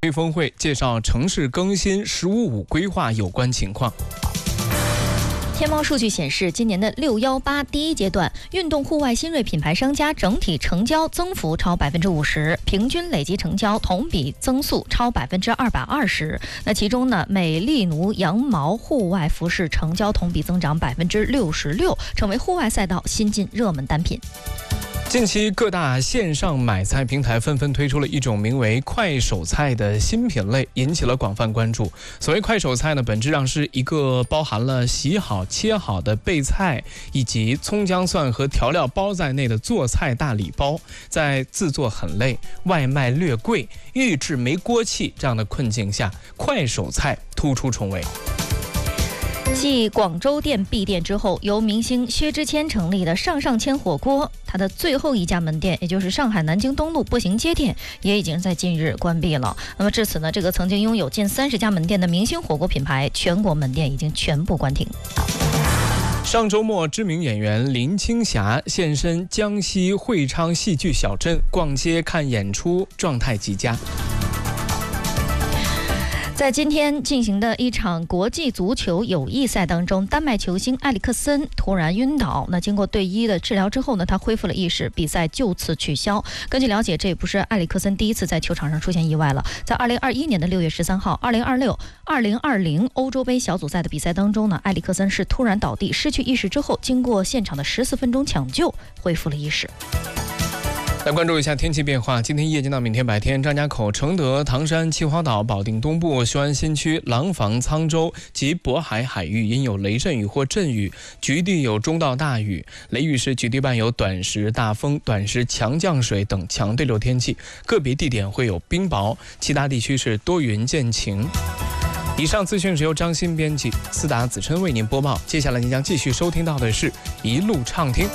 峰会介绍城市更新“十五五”规划有关情况。 天猫数据显示，今年的618第一阶段运动户外新锐品牌商家整体成交增幅超50%，平均累计成交同比增速超220%。那其中呢，美丽奴羊毛户外服饰成交同比增长66%，成为户外赛道新晋热门单品。 近期各大线上买菜平台纷纷推出了一种名为快手菜的新品类，引起了广泛关注。所谓快手菜呢，本质上是一个包含了洗好切好的备菜以及葱姜蒜和调料包在内的做菜大礼包，在制作很累、外卖略贵、预制没锅气这样的困境下，快手菜突出重围。 继广州店闭店之后，由明星薛之谦成立的上签火锅，它的最后一家门店，也就是上海南京东路步行街店，也已经在近日关闭了。那么至此呢，这个曾经拥有近30家门店的明星火锅品牌，全国门店已经全部关停。 上周末，知名演员林青霞现身江西会昌戏剧小镇，逛街看演出，状态极佳。 在今天进行的一场国际足球友谊赛当中，丹麦球星埃里克森突然晕倒。那经过队医的治疗之后呢，他恢复了意识，比赛就此取消。根据了解，这也不是埃里克森第一次在球场上出现意外了。在2021年的6月13号，2026、2020欧洲杯小组赛的比赛当中呢，埃里克森是突然倒地失去意识之后，经过现场的14分钟抢救，恢复了意识。 来关注一下天气变化。今天夜间到明天白天，张家口、承德、唐山、秦皇岛、保定东部、雄安新区、廊坊、沧州及渤海海域因有雷阵雨或阵雨，局地有中到大雨。雷雨时局地伴有短时大风、短时强降水等强对流天气，个别地点会有冰雹，其他地区是多云见晴。以上资讯是由张鑫编辑，思达子琛为您播报。接下来您将继续收听到的是一路畅听。